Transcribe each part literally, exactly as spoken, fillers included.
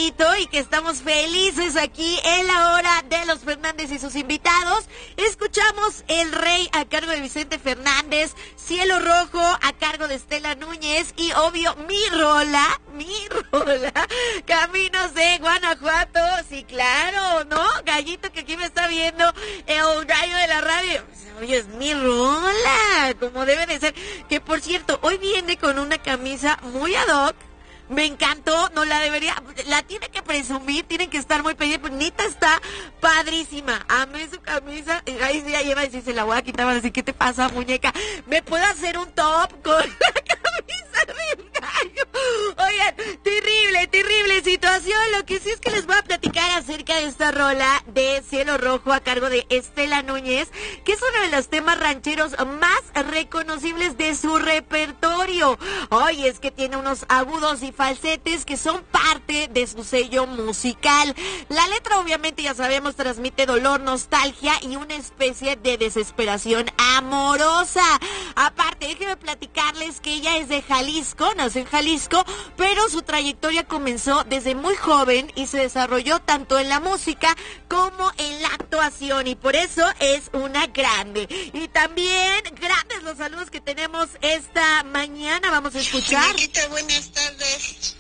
Gallito y que estamos felices aquí en la hora de los Fernández y sus invitados. Escuchamos El Rey a cargo de Vicente Fernández, Cielo Rojo a cargo de Estela Núñez y obvio mi rola, mi rola, Caminos de Guanajuato. Sí, claro, ¿no? Gallito que aquí me está viendo, el gallo de la radio. Oye, es mi rola, como debe de ser. Que por cierto, hoy viene con una camisa muy ad hoc. Me encantó, no la debería, la tiene que presumir, tienen que estar muy pendientes, pues Nita está padrísima, amé su camisa, ahí sí ya lleva a decir, se la voy a quitar, van a decir, ¿qué te pasa, muñeca? ¿Me puedo hacer un top con la camisa del gallo? Oigan, terrible, terrible situación, lo que sí es que les voy a platicar acerca de esta rola de Cielo Rojo a cargo de Estela Núñez, que es uno de los temas rancheros más reconocibles de su repertorio. Oye, es que tiene unos agudos y falsetes que son parte de su sello musical. La letra obviamente ya sabemos transmite dolor, nostalgia y una especie de desesperación amorosa. Aparte, déjenme platicarles que ella es de Jalisco, nació en Jalisco, pero su trayectoria comenzó desde muy joven y se desarrolló tanto en la música como en la actuación y por eso es una grande. Y también grandes los saludos que tenemos esta mañana. Vamos a escuchar. Muñequita, buenas tardes.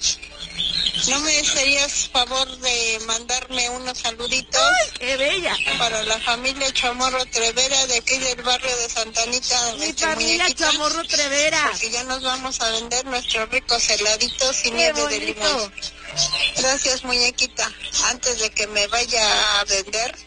¿No me harías favor de mandarme unos saluditos? ¡Ay, qué bella! Para la familia Chamorro Trevera de aquí del barrio de Santa Anita. Mi familia Chamorro Trevera. Porque ya nos vamos a vender nuestros ricos heladitos y ¡qué nieve bonito! de limón. Gracias, muñequita. Antes de que me vaya a vender,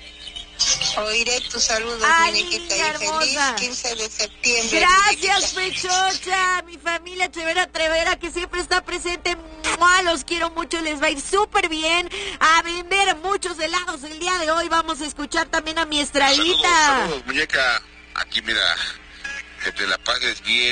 oiré tus saludos, Ay, muñequita, y hermosa. feliz quince de septiembre. Gracias, Pechocha, mi familia Trevera Trevera que siempre está presente. ¡Mua! Los quiero mucho, les va a ir súper bien a vender muchos helados el día de hoy. Vamos a escuchar también a mi Estradita. Saludos, saludos, muñeca. Aquí mira, que te la pases bien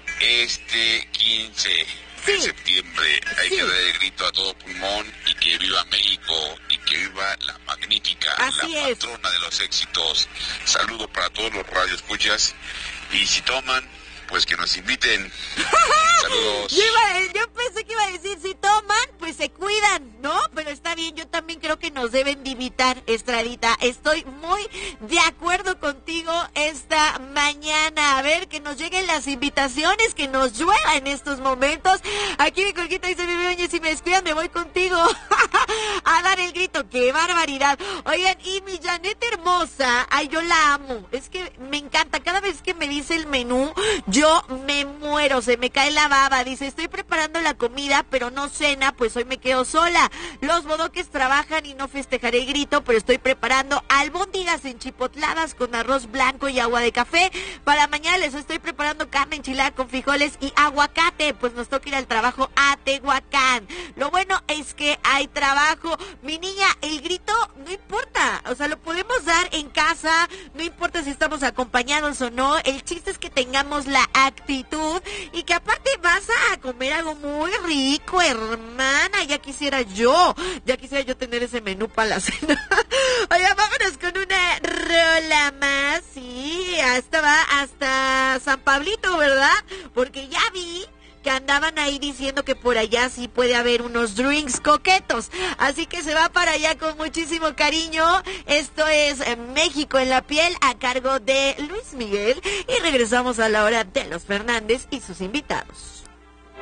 este quince Sí. de septiembre. Hay Sí. que dar el grito a todo pulmón y que viva México y que viva la magnífica, Así la es. patrona de los éxitos. Saludo para todos los radioescuchas y si toman, pues que nos inviten. Saludos. Yo, iba- yo pensé que iba a decir, si toman, pues se cuidan, ¿no? Pero está bien, yo también creo que nos deben de invitar, Estradita. Estoy muy de acuerdo contigo esta mañana. A ver, que nos lleguen las invitaciones, que nos llueva en estos momentos. Aquí mi colguita dice, mi oye, si me descuidan, me voy contigo a dar el grito. ¡Qué barbaridad! Oigan, y mi Janet hermosa, ay, yo la amo. Es que me encanta, cada vez que me dice el menú, yo me muero, se me cae la baba. Dice, estoy preparando la comida, pero no cena, pues hoy me quedo sola. Los bodoques trabajan y no festejaré el grito, pero estoy preparando albóndigas enchipotladas con arroz blanco y agua de café. Para mañana les estoy preparando carne enchilada con frijoles y aguacate, pues nos toca ir al trabajo a Tehuacán. Lo bueno es que hay trabajo. Mi niña, el grito no importa, o sea, lo podemos dar en casa, no importa si estamos acompañados o no. El chiste es que tengamos la actitud y que aparte vas a comer algo muy rico, hermana. Ya quisiera yo, ya quisiera yo tener ese menú para la cena. Oiga, vámonos con una rola más. Sí, hasta va hasta San Pablito, ¿verdad? Porque ya vi que andaban ahí diciendo que por allá sí puede haber unos drinks coquetos. Así que se va para allá con muchísimo cariño. Esto es México en la piel a cargo de Luis Miguel. Y regresamos a la hora de los Fernández y sus invitados.